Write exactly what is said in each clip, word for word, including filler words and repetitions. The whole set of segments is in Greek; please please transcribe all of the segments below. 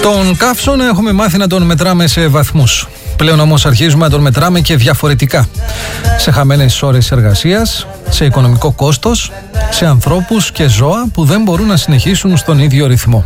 Τον καύσωνα έχουμε μάθει να τον μετράμε σε βαθμούς. Πλέον όμως αρχίζουμε να τον μετράμε και διαφορετικά. Σε χαμένες ώρες εργασίας, σε οικονομικό κόστος, σε ανθρώπους και ζώα που δεν μπορούν να συνεχίσουν στον ίδιο ρυθμό.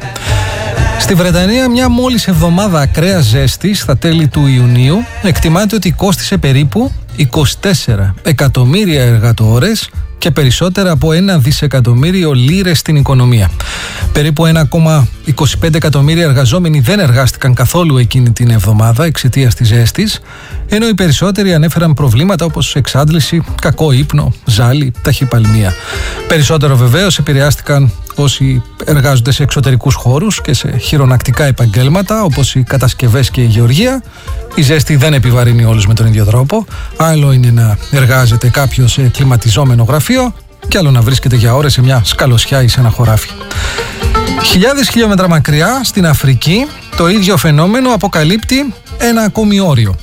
Στη Βρετανία, μια μόλις εβδομάδα ακραίας ζέστης στα τέλη του Ιουνίου εκτιμάται ότι κόστισε περίπου είκοσι τέσσερα εκατομμύρια εργατοώρες και περισσότερα από ένα δισεκατομμύριο λίρες στην οικονομία. Περίπου ένα κόμμα είκοσι πέντε εκατομμύρια εργαζόμενοι δεν εργάστηκαν καθόλου εκείνη την εβδομάδα εξαιτίας της ζέστης, ενώ οι περισσότεροι ανέφεραν προβλήματα όπως εξάντληση, κακό ύπνο, ζάλι, ταχυπαλμία. Περισσότερο βεβαίως επηρεάστηκαν όσοι εργάζονται σε εξωτερικούς χώρους και σε χειρονακτικά επαγγέλματα όπως οι κατασκευές και η γεωργία. Η ζέστη δεν επιβαρύνει όλους με τον ίδιο τρόπο. Άλλο είναι να εργάζεται κάποιος σε κλιματιζόμενο γραφείο και άλλο να βρίσκεται για ώρες σε μια σκαλωσιά ή σε ένα χωράφι. Χιλιάδες χιλιόμετρα μακριά, στην Αφρική, το ίδιο φαινόμενο αποκαλύπτει ένα ακόμη όριο.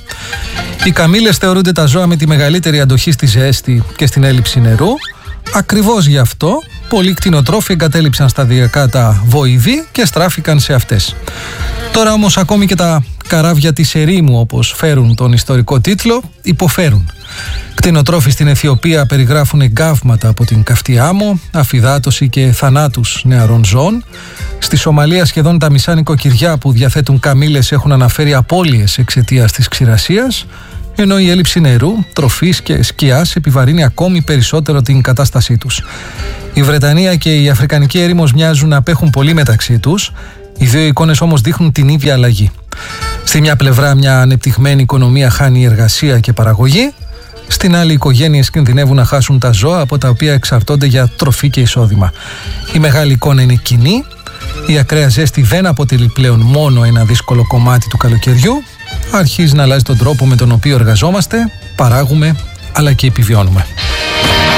Οι καμήλες θεωρούνται τα ζώα με τη μεγαλύτερη αντοχή στη ζέστη και στην έλλειψη νερού. Ακριβώς γι' αυτό, πολλοί κτηνοτρόφοι εγκατέλειψαν σταδιακά τα βοηδή και στράφηκαν σε αυτές. Τώρα όμως ακόμη και τα καράβια της ερήμου, όπως φέρουν τον ιστορικό τίτλο, υποφέρουν. Κτηνοτρόφοι στην Αιθιοπία περιγράφουν εγκάβματα από την καυτή άμμο, αφυδάτωση και θανάτους νεαρών ζώων. Στη Σομαλία σχεδόν τα μισά νοικοκυριά που διαθέτουν καμήλες έχουν αναφέρει απώλειες εξαιτίας της ξηρασίας, ενώ η έλλειψη νερού, τροφής και σκιάς επιβαρύνει ακόμη περισσότερο την κατάστασή τους. Η Βρετανία και η Αφρικανική έρημος μοιάζουν να απέχουν πολύ μεταξύ τους, οι δύο εικόνες όμως δείχνουν την ίδια αλλαγή. Στη μια πλευρά μια ανεπτυγμένη οικονομία χάνει εργασία και παραγωγή, στην άλλη οι οικογένειες κινδυνεύουν να χάσουν τα ζώα από τα οποία εξαρτώνται για τροφή και εισόδημα. Η μεγάλη εικόνα είναι κοινή, η ακραία ζέστη δεν αποτελεί πλέον μόνο ένα δύσκολο κομμάτι του καλοκαιριού, αρχίζει να αλλάζει τον τρόπο με τον οποίο εργαζόμαστε, παράγουμε αλλά και επιβιώνουμε.